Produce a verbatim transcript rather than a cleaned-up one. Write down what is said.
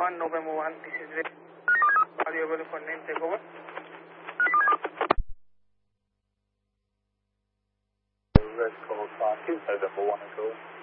one, November one, this is Ray. Are you available for name takeover? Red Call five two, November one, Echo.